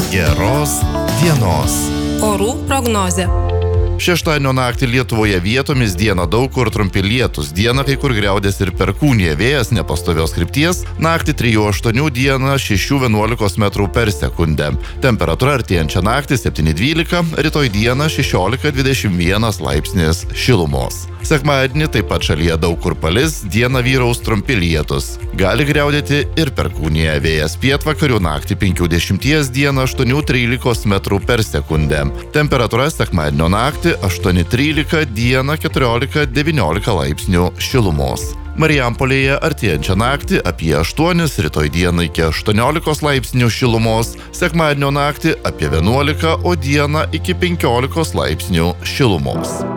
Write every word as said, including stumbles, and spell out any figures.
Geros dienos. Orų prognozė. Šeštadienio naktį Lietuvoje vietomis dieną daug kur trumpi lietūs, dieną kai kur griaudės ir perkūnija, vėjas nepastovios krypties, naktį trijų aštuonių, dieną šešių vienuolikos metrų per sekundę. Temperatūra artėjančią naktį septyni dvylika, rytoj dieną šešiolika dvidešimt vienas laipsnis šilumos. Sekmadienį taip pat šalyje daug kur palis, dieną vyraus trumpi lietus. Gali griaudėti ir perkūnija, vėjas pietvakarių naktį penkių dešimties, dieną aštuonių trylikos metrų per sekundę. Temperatūra sekmadienio naktį aštuoni trylika, dieną keturiolika devyniolika laipsnių šilumos. Marijampolėje artėjančią naktį apie aštuonis, rytoj dieną iki aštuoniolikos laipsnių šilumos, sekmadienio naktį apie vienuolika, o dieną iki penkiolikos laipsnių šilumos.